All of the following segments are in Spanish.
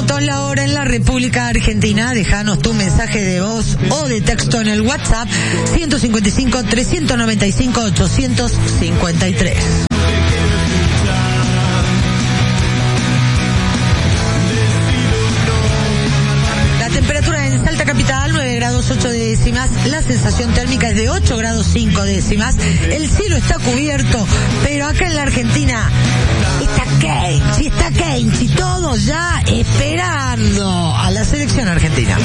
minutos la hora en la República Argentina. Déjanos tu mensaje de voz o de texto en el WhatsApp 155-395-853. La temperatura en Salta Capital, 9 grados 8 décimas. La sensación térmica es de 8 grados 5 décimas. El cielo está cubierto, pero acá en la Argentina está Kenchi, todos ya esperando a la selección argentina.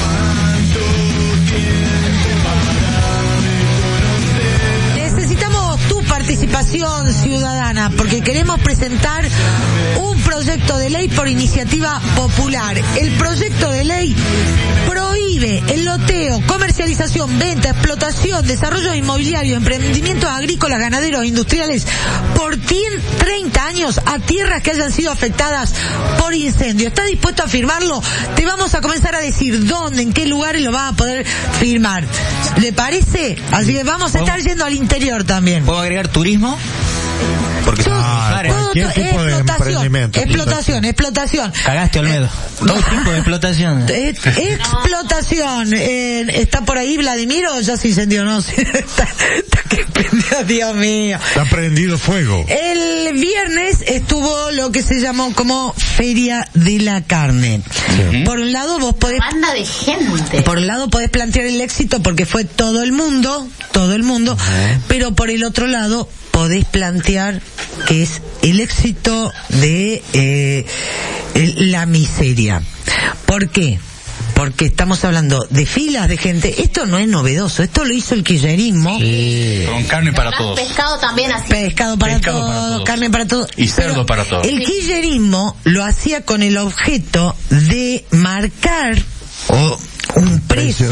Necesitamos tu participación ciudadana porque queremos presentar un proyecto de ley por iniciativa popular. El proyecto de ley prohíbe el loteo, comercialización, venta, explotación, desarrollo inmobiliario, emprendimientos agrícolas, ganaderos, industriales por 30 años a tierras que hayan sido afectadas por incendio. ¿Estás dispuesto a firmarlo? Te vamos a comenzar a decir dónde, en qué lugares lo vas a poder firmar. ¿Le parece? Así que vamos a estar yendo al interior también. ¿Puedo agregar turismo? Porque cualquier tipo de emprendimiento. Explotación. Cagaste, Olmedo. Todo tipo de explotación. Explotación. ¿Está por ahí Vladimir o ya se incendió? No, está que prendió, Dios mío. Está prendido fuego. El viernes estuvo lo que se llamó como Feria de la Carne. Sí. Por un lado vos podés... Banda de gente. Por un lado podés plantear el éxito porque fue todo el mundo, pero por el otro lado podés plantear que es el éxito de la miseria. ¿Por qué? Porque estamos hablando de filas de gente. Esto no es novedoso, esto lo hizo el kirchnerismo. Sí. Con carne para todos. Pescado también así. Pescado para todos, carne para todos. Y cerdo para todos. El kirchnerismo lo hacía con el objeto de marcar un precio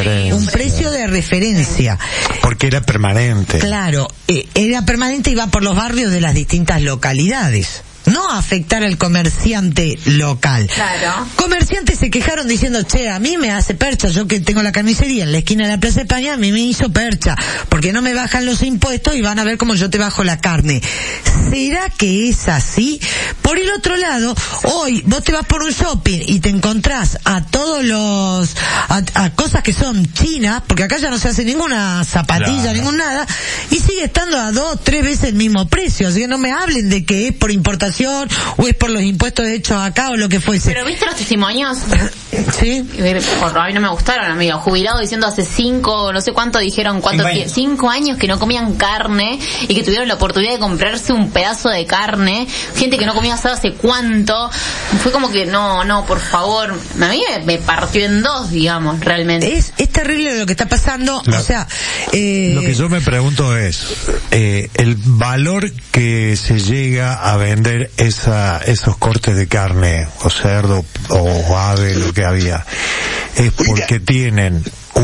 de referencia. Porque era permanente. Claro, era permanente y va por los barrios de las distintas localidades. No afectar al comerciante local. Claro. Comerciantes se quejaron diciendo, che, a mí me hace percha, yo que tengo la carnicería en la esquina de la Plaza de España, a mí me hizo percha, porque no me bajan los impuestos y van a ver cómo yo te bajo la carne. ¿Será que es así? Por el otro lado, hoy vos te vas por un shopping y te encontrás a todos a cosas que son chinas, porque acá ya no se hace ninguna zapatilla, ningún nada, y sigue estando a 2-3 veces el mismo precio, así que no me hablen de que es por importación o es por los impuestos hechos acá o lo que fuese. Pero ¿viste los testimonios? Sí. A mí no me gustaron, amigo. Jubilados diciendo hace 5, no sé cuánto dijeron, 5 años que no comían carne y que tuvieron la oportunidad de comprarse un pedazo de carne. Gente que no comía asado hace cuánto. Fue como que no, por favor. A mí me partió en dos, digamos, realmente. Es terrible lo que está pasando. O sea, lo que yo me pregunto es el valor que se llega a vender esos cortes de carne o cerdo o ave, lo que había, es porque tienen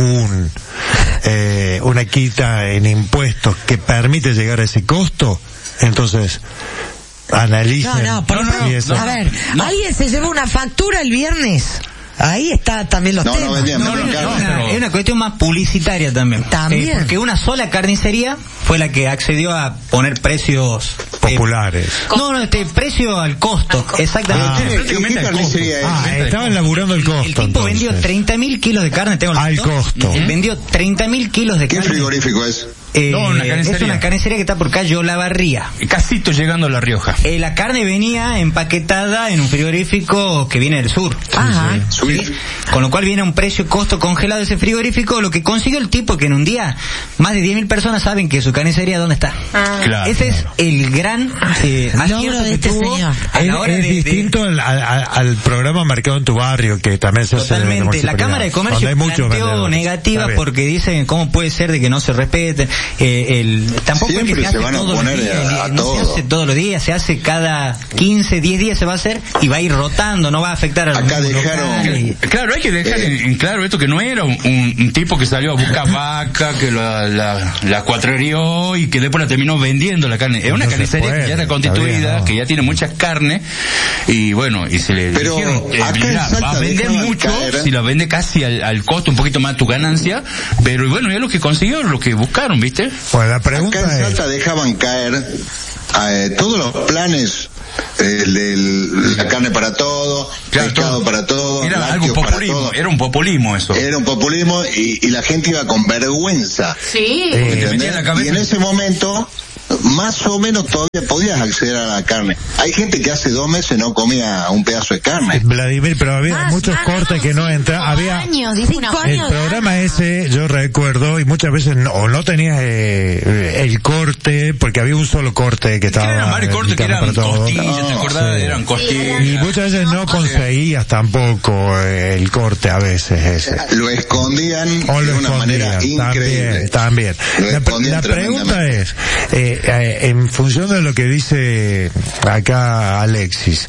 una quita en impuestos que permite llegar a ese costo. Entonces analicen. A ver, ¿alguien se llevó una factura el viernes? Ahí está también los temas. Es una cuestión más publicitaria también. Porque una sola carnicería fue la que accedió a poner precios populares. Precio al costo. Exactamente. ¿Qué carnicería es? Estaban laburando el costo. El tipo vendió 30.000 kilos de carne. Al costo. Vendió 30.000 kilos de carne. ¿Qué frigorífico es? Es una carnicería que está por calle Olavarría. Casito llegando a La Rioja. La carne venía empaquetada en un frigorífico que viene del sur. Ajá. ¿Sí? Con lo cual viene a un precio costo congelado ese frigorífico. Lo que consiguió el tipo que en un día más de 10.000 personas saben que su carnicería dónde está. Claro. Ese es el gran logro de este señor. Es distinto al programa Mercado en tu Barrio, que también se hace. Totalmente. La Cámara de Comercio planteó negativas porque dicen cómo puede ser de que no se respeten. Tampoco siempre es que se van a oponer no se hace todos los días, se hace cada 15, 10 días se va a hacer y va a ir rotando, no va a afectar a los acá dejaron claro, hay que dejar en claro esto, que no era un tipo que salió a buscar vaca, que la cuatrerió y que después la terminó vendiendo la carne. Es una carnicería que ya está constituida, que ya tiene mucha carne y bueno, y se le dijeron va a vender mucho si la vende casi al costo, un poquito más tu ganancia, pero bueno, ya lo que consiguió, lo que buscaron, ¿viste? Pues la pregunta acá en Salta dejaban caer todos los planes la carne para todo, pescado para todo, era algo populismo, era un populismo eso. Era un populismo y la gente iba con vergüenza. Sí. Y en ese momento, más o menos todavía podías acceder a la carne. Hay gente que hace 2 meses no comía un pedazo de carne. Vladimir, pero había muchos cortes que no entraban. Había el programa ese, yo recuerdo, y muchas veces no tenías el corte, porque había un solo corte que estaba. Eran varios cortes que eran costillas, ¿te acordás? Sí. Eran costillas. Y muchas veces no conseguías tampoco el corte a veces ese. Lo escondían de una manera increíble. También. La pregunta es, en función de lo que dice acá Alexis,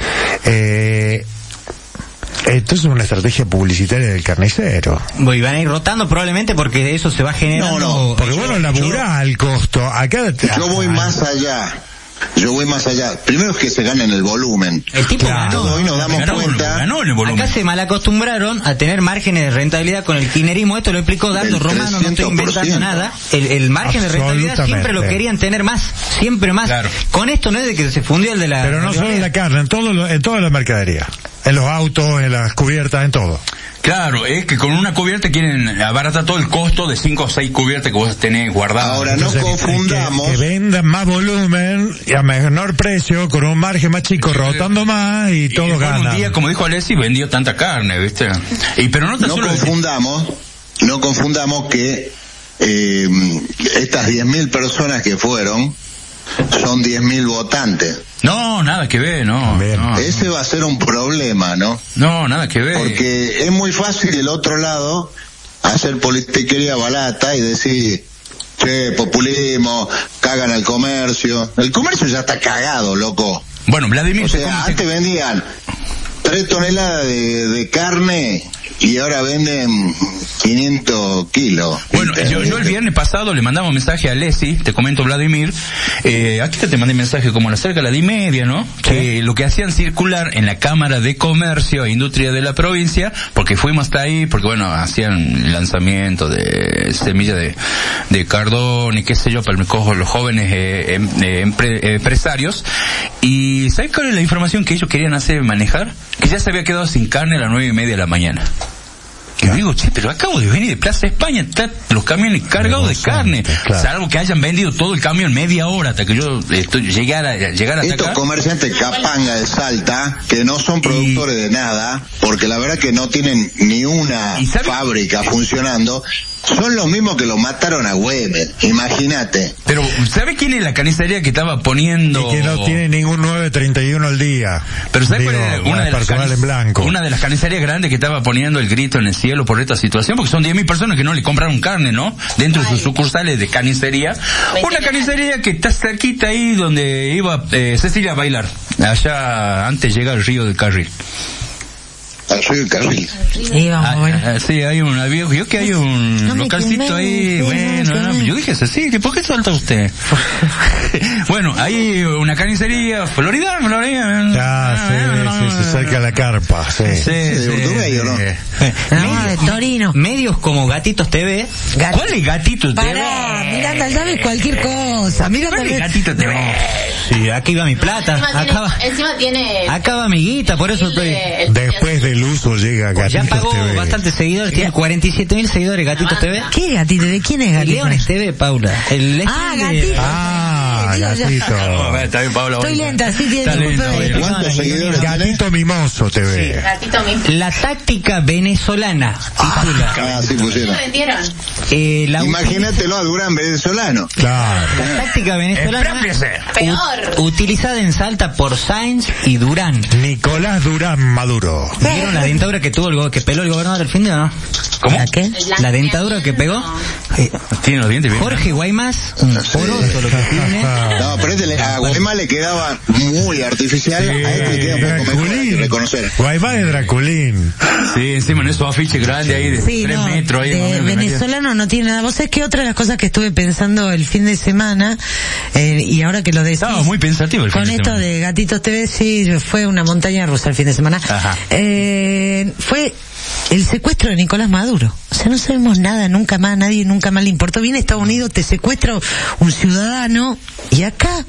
esto es una estrategia publicitaria del carnicero. Y van a ir rotando probablemente porque eso se va generando. No, porque bueno, laburá al costo. Acá yo voy más allá. Primero es que se gana en el volumen. El tipo hoy nos damos cuenta. Ganó en el volumen. Acá se malacostumbraron a tener márgenes de rentabilidad con el kirchnerismo. Esto lo explicó Dardo Romano, no estoy inventando nada. El margen de rentabilidad siempre lo querían tener más, siempre más. Claro. Con esto no es de que se fundió el de la... Pero no solo en la carne, en toda la mercadería. En los autos, en las cubiertas, en todo. Claro, es que con una cubierta quieren abaratar todo el costo de 5 o 6 cubiertas que vos tenés guardadas. Ahora, no confundamos. Que vendan más volumen y a menor precio, con un margen más chico, rotando más y todo gana. Un día, como dijo Alessi, vendió tanta carne, ¿viste? Pero no confundamos que estas 10.000 personas que fueron son 10.000 votantes. No, nada que ver, no. Ese va a ser un problema, ¿no? No, nada que ver. Porque es muy fácil del otro lado hacer politiquería barata y decir, che, populismo, cagan al comercio. El comercio ya está cagado, loco. Bueno, Vladimir... O sea, antes vendían 3 toneladas de carne y ahora venden 500 kilos. Bueno, yo el viernes pasado le mandamos un mensaje a Alessi, te comento, Vladimir, aquí te mandé mensaje como a la cerca de las 10:30, ¿no? Sí. Que lo que hacían circular en la Cámara de Comercio e Industria de la provincia, porque fuimos hasta ahí, porque bueno, hacían lanzamiento de semilla de cardón y qué sé yo, para los jóvenes empresarios, y ¿sabes cuál es la información que ellos querían hacer manejar? Que ya se había quedado sin carne a las 9:30 de la mañana. Y digo, che, pero acabo de venir de Plaza España, están los camiones cargados de carne, claro. Salvo que hayan vendido todo el camión media hora hasta que yo llegara hasta estos acá. Comerciantes capanga de Salta, que no son productores de nada, porque la verdad que no tienen ni una fábrica funcionando, son los mismos que lo mataron a Güemes, imagínate. Pero, ¿sabe quién es la carnicería que estaba poniendo? Y que no tiene ningún 9.31 al día. Pero ¿sabe cuál es una de las carnicerías grandes que estaba poniendo el grito en el cielo por esta situación? Porque son 10.000 personas que no le compraron carne, ¿no? Dentro de sus sucursales de carnicería. Una carnicería que está cerquita ahí donde iba Cecilia a bailar. Allá antes llega el río del Carril. Al río del Carril. Sí, hay una vieja, yo que hay un localcito ahí, bueno, yo dije, Cecilia, ¿por qué salta usted? Bueno, hay una carnicería, Florida. Se saca la carpa, sí. ¿De Urtubey o no? De Torino. Medios como Gatitos TV. ¿Cuál es Gatitos TV? Miranda, ¿sabes cualquier cosa? ¿Cuál es Gatitos TV? Sí, aquí va mi plata. Encima tiene... Acá va mi guita, por eso estoy... Después del uso llega Gatitos TV. Ya pagó TV. bastantes seguidores, tiene 47.000 seguidores Gatitos TV. ¿Qué Gatito TV? ¿Quién es Gatito? Leones TV, Paula. Gatito. Gatito. Está bien, Paula. Estoy lenta, sí tiene. ¿Cuántos seguidores? Gatito Mimoso TV. Sí, Gatito Mimoso. La táctica venezolana. Sí pusieron. Imagínatelo a Durán venezolano. Claro. La táctica venezolana. Peor. Utilizada en Salta por Sainz y Durán. Nicolás Durán Maduro. ¿Vieron la dentadura que tuvo que peló el gobernador el fin de o no? ¿Cómo? ¿La qué? La dentadura que pegó. Tiene los dientes bien. Jorge Guaymas, un poroto lo que tiene. No, pero a Guaymas le quedaba muy artificial, a este le queda un poco mejor, hay que reconocer. Guaymas es Draculín. Sí, encima en esos afiches grandes ahí de 3 metros. Ahí de venezolano no tiene nada. Vos sabés que otra de las cosas que estuve pensando el fin de semana, y ahora que lo decís... Estaba muy pensativo el fin de semana. Con esto de Gatitos TV, sí, fue una montaña rusa el fin de semana. Ajá. Fue el secuestro de Nicolás Maduro. O sea, no sabemos nada, nunca más, nadie nunca más le importó. Viene a Estados Unidos, te secuestra un ciudadano, y acá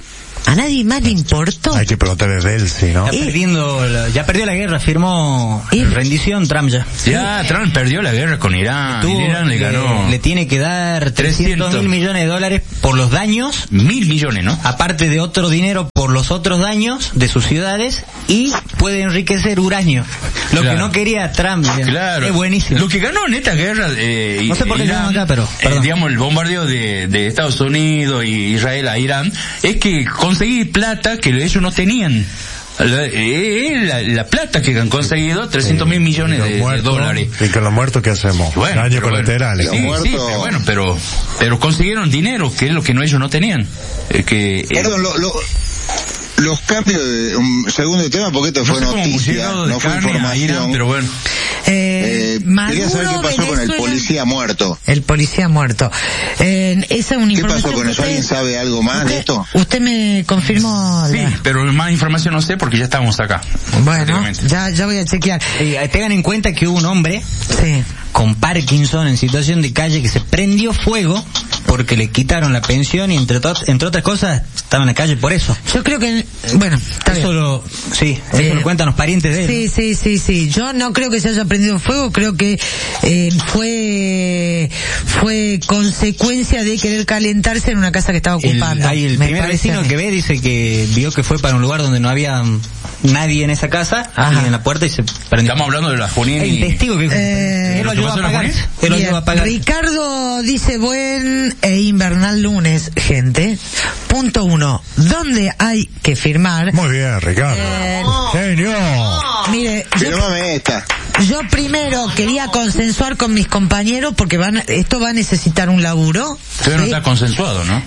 ¿A nadie más le importó? Hay que preguntarle de él, sí, ¿no? Ya perdió la guerra, firmó rendición Trump ya. Ya, Trump perdió la guerra con Irán. Irán le ganó. Le tiene que dar 300.000 millones de dólares por los daños. 1.000 millones, ¿no? Aparte de otro dinero por los otros daños de sus ciudades, y puede enriquecer uranio. Lo que no quería Trump. Claro. Es buenísimo. Lo que ganó en esta guerra, no sé por qué Irán, acá, pero digamos, el bombardeo de Estados Unidos y Israel a Irán, es que conseguir plata que ellos no tenían. La plata que han conseguido, 300.000 millones de dólares. ¿Y con los muertos qué hacemos? Bueno, daño colateral. Sí, pero consiguieron dinero, que es lo que ellos no tenían. Perdón, los cambios de un segundo tema, porque esto fue noticia, no fue información. Irán, pero bueno. Quería saber qué pasó con el policía muerto. El policía muerto. Esa es una ¿Qué pasó con eso? ¿Alguien sabe algo más de esto? Usted me confirmó. Sí, pero más información no sé porque ya estábamos acá. Bueno, ya voy a chequear. Tengan en cuenta que hubo un hombre con Parkinson en situación de calle que se prendió fuego porque le quitaron la pensión y entre otras cosas estaba en la calle por eso. Yo creo que, bueno, eso lo cuentan los parientes de él. Sí. Yo no creo que se haya prendido fuego, creo que fue consecuencia de querer calentarse en una casa que estaba ocupando. El primer vecino que ve dice que vio que fue para un lugar donde no había nadie en esa casa, y en la puerta y se prendió. Estamos hablando de la Junín. El testigo que lo ayudó a pagar. Ricardo dice buen e invernal lunes, gente. Punto 1. ¿Dónde hay que firmar? Muy bien, Ricardo. Genio. Mire, esta. Yo primero quería consensuar con mis compañeros porque esto va a necesitar un laburo. Pero no está consensuado, ¿no?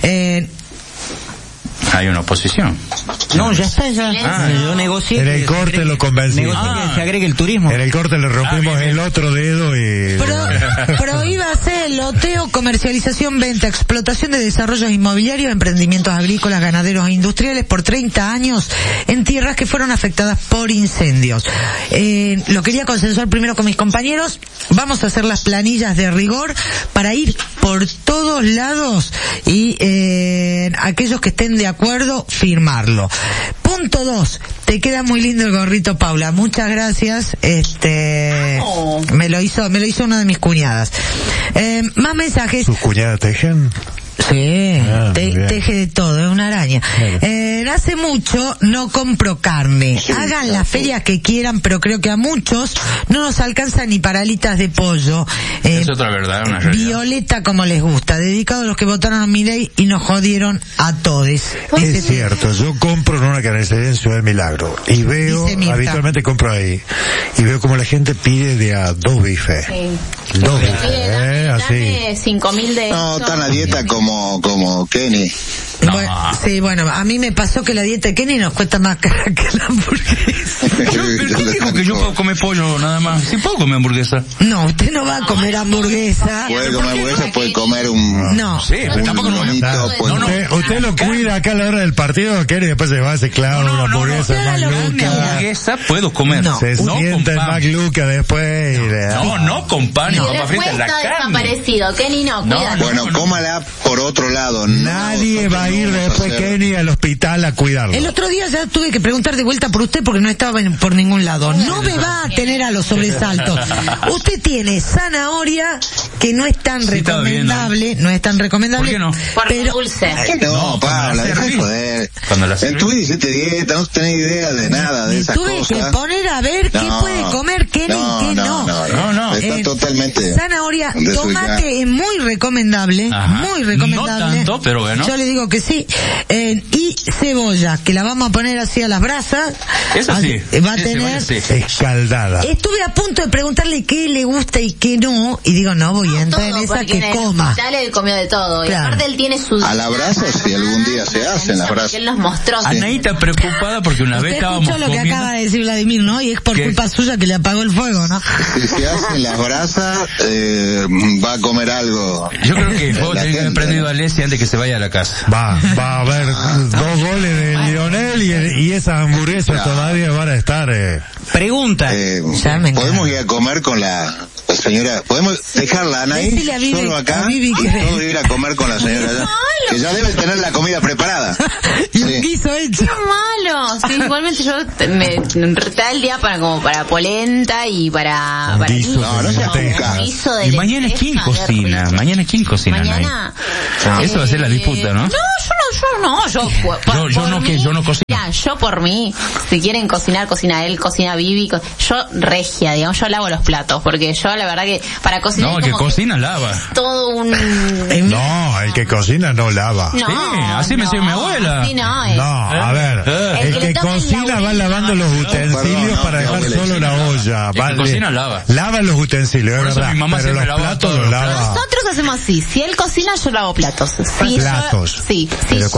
Hay una oposición. No, ya está, yo negocié. En el corte lo convencí. Que se agregue el turismo. En el corte le rompimos el otro dedo y... Prohíbase el loteo, comercialización, venta, explotación de desarrollos inmobiliarios, emprendimientos agrícolas, ganaderos e industriales por 30 años en tierras que fueron afectadas por incendios. Lo quería consensuar primero con mis compañeros. Vamos a hacer las planillas de rigor para ir por todos lados y aquellos que estén de acuerdo, firmarlo. Punto 2. Te queda muy lindo el gorrito, Paula. Muchas gracias. Me lo hizo una de mis cuñadas. Más mensajes. ¿Sus cuñadas tejen? Sí, teje de todo, es una araña. Hace mucho no compro carne. Hagan las ferias que quieran, pero creo que a muchos no nos alcanza ni para alitas de pollo. Es otra verdad, una realidad. Violeta como les gusta, dedicado a los que votaron a Milei y nos jodieron a todos. Es cierto, yo compro en una carnicería en Ciudad del Milagro y veo, habitualmente compro ahí, y veo como la gente pide de a 2 bifes. Sí. 2 bifes, así. 5.000 de... No, están a dieta como Kenny. Bueno, a mí me pasó que la dieta de Kenny nos cuesta más cara que la hamburguesa. ¿Quién dijo que yo puedo comer pollo nada más? ¿Sí puedo comer hamburguesa? No, usted no va a comer hamburguesa. Puede comer hamburguesa, puede comer un... No. Sí, pero tampoco Usted lo cuida acá a la hora del partido, Kenny, después se va a hacer claro una hamburguesa hamburguesa puedo comer. Se sienta en McLuca después y no con pan y papa frita en la carne. Desaparecido, Kenny no, cuídate. Bueno, cómala por otro lado. Nadie va a ir después Kenny al hospital a cuidarlo. El otro día ya tuve que preguntar de vuelta por usted porque no estaba por ningún lado. No me va a tener a los sobresaltos. Usted tiene zanahoria que no es tan recomendable, no es tan recomendable. ¿Por qué no? Pero dulce. No, Paula, deja de joder. En tu vida hiciste dieta, no tenés idea de nada de esas cosas. Tuve que poner a ver qué puede comer Kenny y qué no. Está totalmente zanahoria, tomate es muy recomendable, muy recomendable. No tanto, pero bueno. Yo le digo que sí. Y cebolla, que la vamos a poner así a las brasas. Eso sí. Va a tener escaldada. Estuve a punto de preguntarle qué le gusta y qué no, y digo, no voy a entrar en esa que coma. Él comió de todo. Claro. Y aparte él tiene su... A la brasa, si algún día se hacen las brasas. Él nos mostró. Anaíta preocupada porque una vez estábamos comiendo... lo que acaba de decir Vladimir, ¿no? Y es por culpa suya que le apagó el fuego, ¿no? Si se hacen las brasas, va a comer algo. Yo creo que vos tenés que haber prendido a Leslie antes que se vaya a la casa. Va a haber 2 goles de Lionel y esas hamburguesas todavía van a estar... Pregunta. Podemos ir a comer con la señora, ¿podemos dejarla, Anaí, solo acá y todos ir a comer con la señora allá? Que ya debe tener la comida preparada. Y un guiso hecho. ¡Qué malo! Sí, igualmente yo me tal el día para polenta y para guiso. No se guiso de. ¿Y mañana quién cocina? Mañana eso va a ser la disputa, ¿no? Yo no cocino. Mira, yo por mí, si quieren cocinar, cocina él, cocina Vivi, yo regia, digamos, yo lavo los platos, porque yo la verdad que para cocinar... No, el que cocina lava. Todo un... No, el que cocina no lava. No, sí, así me enseñó mi abuela. Así no, a ver, el que cocina va lavando los utensilios para dejar solo la olla. El que cocina lava. Lava los utensilios, es verdad, mi mamá pero los platos los lava. Nosotros hacemos así, si él cocina, yo lavo platos. Platos. Pero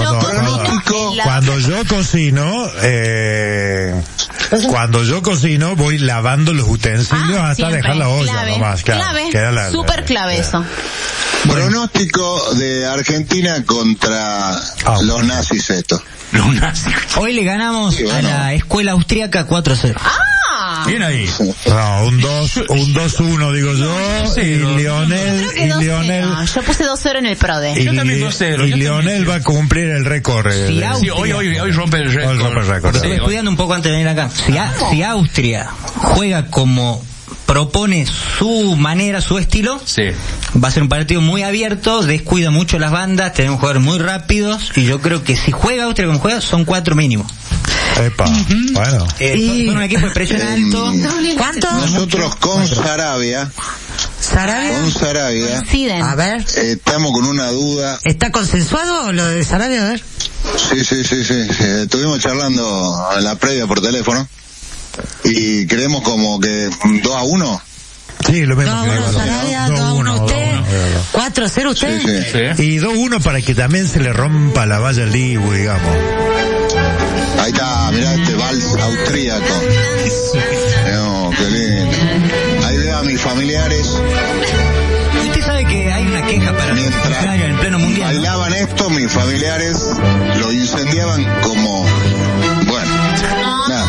cuando yo cocino voy lavando los utensilios hasta siempre. Dejar la olla clave, nomás. Clave, súper clave eso. Pronóstico de Argentina contra los nazis esto. Los nazis. Hoy le ganamos a la escuela austríaca 4-0. Bien ahí. No, un 2-1 digo yo. Sí, y Lionel. Yo puse 2-0 en el PRODE. Yo también 2-0. Y Lionel va a cumplir el récord. Hoy rompe el récord. Estoy estudiando un poco antes de venir acá. Si Austria juega como propone su manera, su estilo, va a ser un partido muy abierto, descuida mucho las bandas, tenemos jugadores muy rápidos, y yo creo que si juega Austria como juega, son 4 mínimo. Epa, bueno. Son un equipo de presión alto. ¿Cuánto? Nosotros con Sarabia. Con Sarabia. A ver. Estamos con una duda. ¿Está consensuado lo de Sarabia? A ver. Sí. Estuvimos charlando en la previa por teléfono. Y creemos como que 2-1. Sí, lo mismo. 2-1 Sarabia, 2-1 usted, 4-0 usted. Sí. Y 2-1 para que también se le rompa la valla al Dibu, digamos. Ahí está, mirá este vals austríaco. No, qué lindo. Ahí veo a mis familiares. Usted sabe que hay una queja para el en pleno mundial. Bailaban esto, mis familiares lo incendiaban como... Bueno, nada.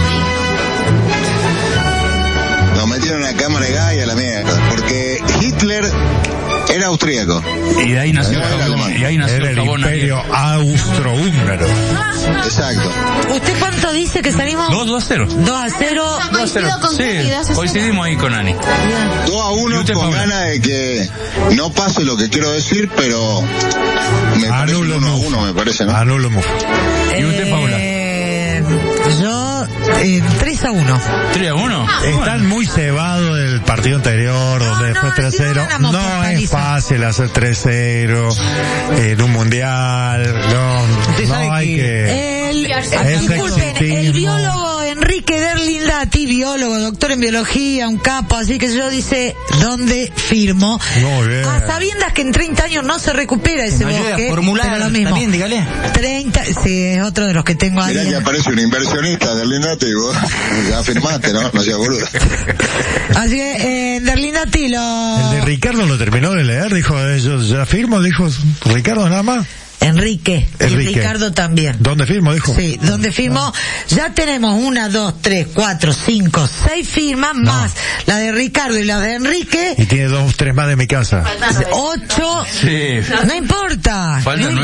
Nos metieron una cámara de gas y a la mierda. Porque Hitler era austríaco. Y de ahí nació era el imperio austrohúngaro. Exacto. ¿Usted cuánto dice que salimos? 2-0. 2-0. Sí, coincidimos ahí con Ani. 2-1 con ganas de que no pase lo que quiero decir, pero me parece 1-1, me parece, ¿no? Anulo mucho. ¿Y usted, Paula? Yo 3-1. ¿3-1? Están muy cebados del partido anterior, donde fue 3-0. No es fácil hacer 3-0 en un mundial. No hay que... Disculpen, el biólogo Enrique Derlindati, biólogo, doctor en biología, un capo, así que yo dice, ¿dónde firmo? Muy bien. A sabiendas que en 30 años no se recupera ese bosque. Formular lo mismo. También, dígale. 30, sí, es otro de los que tengo ahí. Mirá que aparece un inversionista, Derlindati, y vos ya firmaste, ¿no? No seas boludo. Así que, Derlindati El de Ricardo lo terminó de leer, dijo, yo ya firmo, dijo Ricardo nada más. Enrique. Y Ricardo también. ¿Dónde firmo, dijo? Sí, ¿dónde firmo? Ya tenemos 1, 2, 3, 4, 5, 6 firmas más la de Ricardo y la de Enrique. Y tiene 2, 3 más de mi casa. 8. Sí. No importa. Falta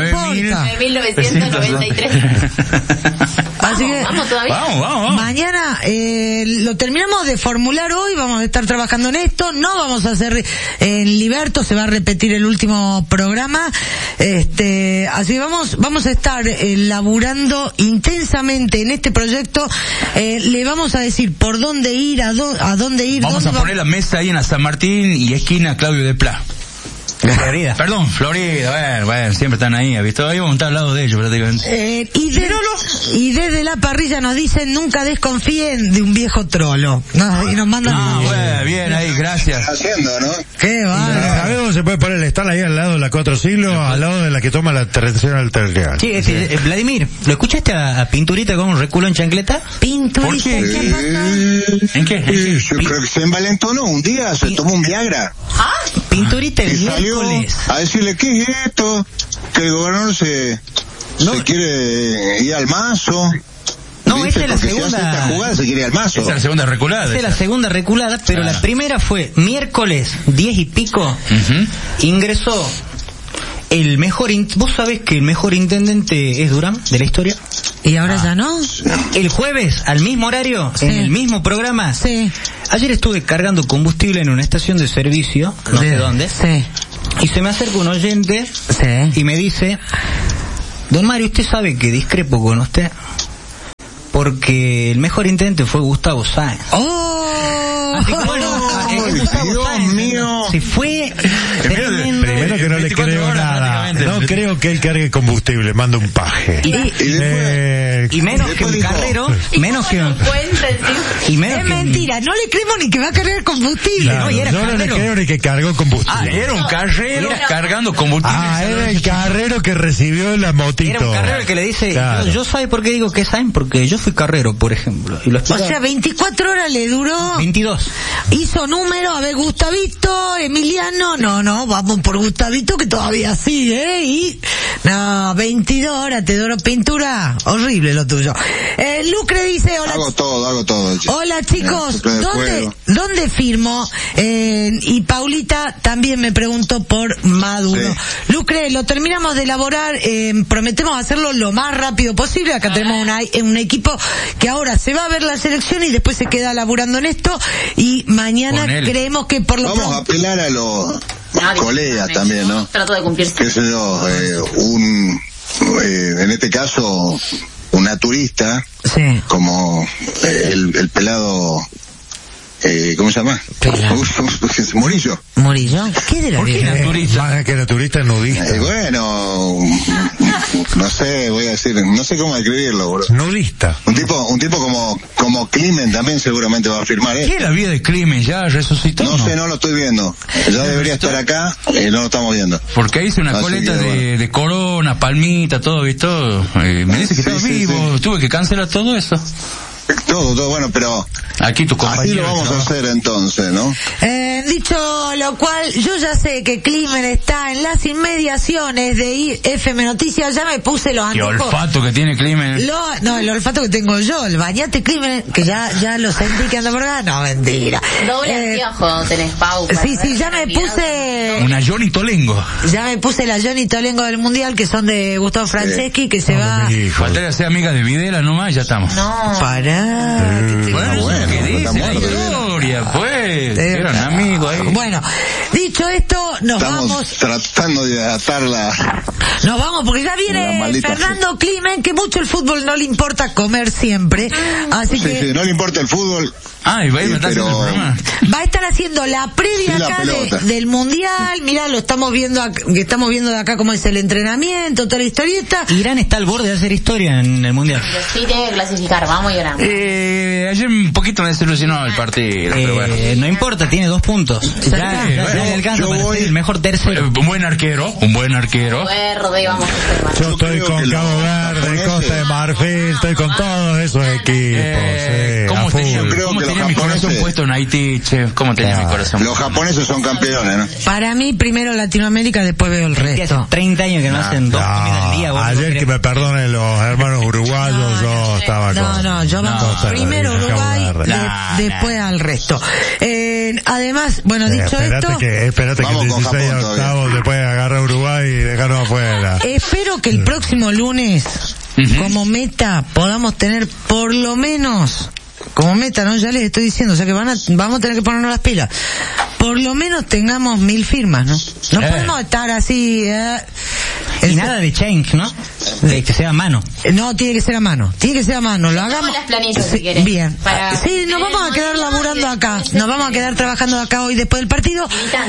9.993. Así que vamos todavía. Vamos. Mañana lo terminamos de formular hoy, vamos a estar trabajando en esto, no vamos a hacer en Liberto, se va a repetir el último programa, así que vamos a estar laburando intensamente en este proyecto, le vamos a decir por dónde ir, a dónde ir. Vamos a poner la mesa ahí en la San Martín y esquina Claudio de Pla. Florida. Perdón, Florida, bueno, siempre están ahí, ¿has visto? Ahí vamos a estar al lado de ellos prácticamente. Y desde la parrilla nos dicen, nunca desconfíen de un viejo trolo. Y nos mandan... bueno, bien ahí, gracias. Haciendo, ¿no? Qué bárbaro. ¿Sabés dónde se puede poner? Están ahí al lado de la 4 siglos, al lado de la que toma la tradición arterial. Sí, Vladimir, ¿lo escuchaste a Pinturita con un reculo en chancleta? Pinturita, ¿qué pasa? ¿En qué? Yo creo que se envalentonó un día, se tomó un Viagra. Pinturita el miércoles. A decirle, ¿qué es esto? Que el gobernador se quiere ir al mazo. No, No, esa es la segunda. Esta jugada se quiere al mazo. Esa es la segunda reculada. Esa es la segunda reculada, pero la primera fue miércoles 10 y pico. Ingresó el mejor. ¿Vos sabés que el mejor intendente es Durán de la historia? ¿Y ahora ya no? El jueves, al mismo horario, en el mismo programa. Sí. Ayer estuve cargando combustible en una estación de servicio, no sé dónde. Sí. Y se me acerca un oyente y me dice: don Mario, ¿usted sabe que discrepo con usted? Porque el mejor intendente fue Gustavo Sáenz. Así que bueno, Dios mío. Se fue. Primero que no le creo nada. No creo que él cargue combustible, manda un paje. Y menos que un carrero, menos que un... Es mentira, no le creemos ni que va a cargar combustible. Claro, no le creo ni que cargó combustible. Era un carrero cargando combustible. Era el carrero que recibió la motito. Era un carrero que le dice, yo ¿sabe por qué digo que saben? Porque yo fui carrero, por ejemplo. Y o sea, 24 horas le duró. 22. Hizo número, a ver, Gustavito, Emiliano, no, vamos por Gustavito que todavía sigue, y 22 horas te duró pintura, horrible lo tuyo. Lucre dice, hola. Hago todo. Hola chicos, ¿dónde firmo? Y Paulita también me preguntó por Maduro. Sí. Lucre, lo terminamos de elaborar, prometemos hacerlo lo más rápido posible. Acá tenemos un equipo que ahora se va a ver la selección y después se queda laburando en esto, y mañana creemos que por lo vamos a apelar a los colegas también, ¿no? Trato de cumplir. Qué sé yo, en este caso, un naturista, como el pelado, ¿cómo se llama? Murillo. ¿Qué de la vida? Más que naturista, nudista. Bueno, no sé, voy a decir, no sé cómo describirlo, bro. Nudista. Un tipo como Climen también seguramente va a firmar esto. ¿Qué es la vida de Climen? ¿Ya resucitó? No sé, no lo estoy viendo. Ya debería estar acá, no lo estamos viendo. Porque hice una coleta de corona, palmita, todo y todo. Me dice que estaba vivo, tuve que cancelar todo eso. Todo, bueno, pero aquí tu así lo vamos a hacer entonces, ¿no? Dicho lo cual, yo ya sé que Climen está en las inmediaciones de FM Noticias, ya me puse los anteojos. ¿Qué olfato que tiene Climen? No, el olfato que tengo yo, el bañate Climen, que ya lo sentí que anda por acá, no, mentira. Doble anteojo tenés, Pau. Sí, ya me puse... Una Johnny Tolengo. Ya me puse la Johnny Tolengo del Mundial, que son de Gustavo Franceschi, que se va... Faltaría ser amiga de Videla nomás, ya estamos. No. Bueno, ¿qué dice la historia? Pues, eran amigos ahí. Bueno, dicho esto, estamos tratando de atarla. Nos vamos, porque ya viene Fernando Climen, que mucho el fútbol no le importa comer siempre. Así que... Sí, no le importa el fútbol. Y va a estar haciendo el programa. Va a estar haciendo la previa acá del Mundial. Mirá, lo estamos viendo de acá cómo es el entrenamiento, toda la historieta. Irán está al borde de hacer historia en el Mundial. Sí, tiene que clasificar, vamos Irán. Ayer un poquito me desilusionó el partido. Pero bueno. No importa, tiene 2 puntos. Ya le alcanza para ser el mejor tercero. Un buen arquero. Verde, vamos a hacer. Yo estoy con Cabo Verde, Costa de Marfil, estoy con todos esos equipos. ¿Cómo tenía mi corazón puesto en Haití, che? ¿Cómo tenía mi corazón? Los japoneses son campeones, ¿no? Para mí, primero Latinoamérica, después veo el resto. Hace 30 años que no hacen 2 comidas al día. Ayer que me perdonen los hermanos uruguayos, yo estaba con... yo primero Uruguay, después al resto. Además, bueno, dicho esto... Espérate que el 16 a octavos después agarra Uruguay y dejarnos afuera. Espero que el próximo lunes, como meta, podamos tener por lo menos... Como meta, ¿no? Ya les estoy diciendo, o sea que vamos a tener que ponernos las pilas. Por lo menos tengamos 1000 firmas, ¿no? No podemos estar así... Y nada de change, ¿no? De que sea a mano. No, tiene que ser a mano. Lo hagamos. Las planillas, si querés. Bien. Sí, nos vamos a quedar laburando acá. Nos vamos a quedar trabajando acá hoy después del partido.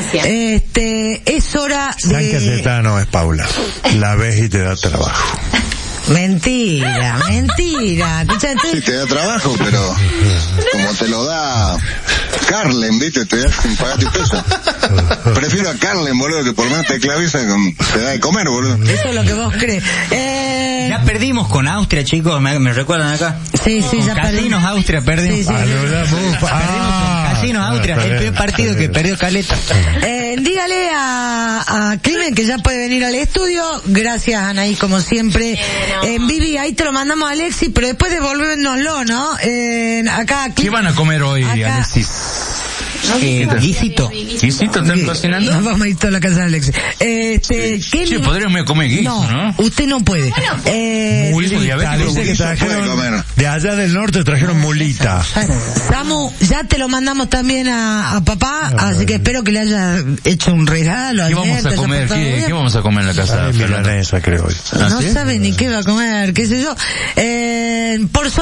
Es hora de... San Cayetano es Paula. La ves y te da trabajo. Mentira. Sí, te da trabajo, pero como te lo da Carlen, ¿viste? Te hacen pagar tu peso. Prefiero a Carlen, boludo, que por lo menos te claviza te da de comer, boludo. Eso es lo que vos crees. Ya perdimos con Austria, chicos, ¿me recuerdan acá? Sí, ya perdimos. Austria perdimos. Sí. Perdimos con Argentinos, Austria, el primer partido que perdió Caleta. Dígale a Climen que ya puede venir al estudio. Gracias, Anaí, como siempre. Vivi, ahí te lo mandamos a Alexis, pero después devolvénoslo, ¿no? Acá, ¿qué van a comer hoy, Alexis? Guisito. ¿Guisito están cocinando? Nos vamos a ir toda la casa de Alexis. Sí, podríamos comer guiso, ¿no? Usted no puede. Mulita, dice que trajeron de allá del norte, trajeron mulita. Samu, ya te lo mandamos también a papá, así que espero que le haya hecho un regalo. ¿Qué vamos a comer? ¿Qué vamos a comer en la casa? Milanesa, creo. No sabe ni qué va a comer, qué sé yo. Por